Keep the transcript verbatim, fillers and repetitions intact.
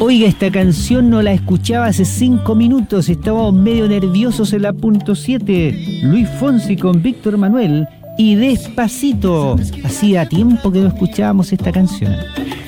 Oiga, esta canción no la escuchaba hace cinco minutos, estábamos medio nerviosos en la punto siete. Luis Fonsi con Víctor Manuel y Despacito. Hacía tiempo que no escuchábamos esta canción.